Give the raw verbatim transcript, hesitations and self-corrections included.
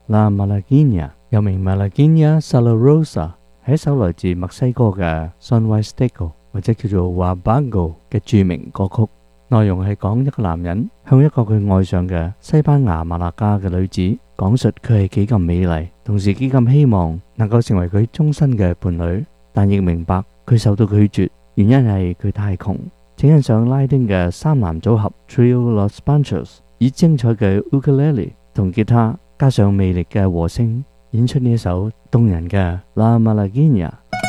La Malagueña， 又名 Malagueña Salorosa， 係一首來自墨西哥嘅 Son Huasteco 或者叫做 Huabango 嘅著名歌曲。內容係講一個男人向一個佢愛上嘅西班牙馬拉加嘅女子講述佢係幾咁美麗，同時幾咁希望能夠成為佢終身嘅伴侶，但亦明白佢受到拒絕，原因係佢太窮。請欣賞拉丁嘅三男組合 Trio Los Panchos 以精彩嘅 ukulele 同吉他加上魅力嘅和聲演出呢一首動人嘅 La Malagueña。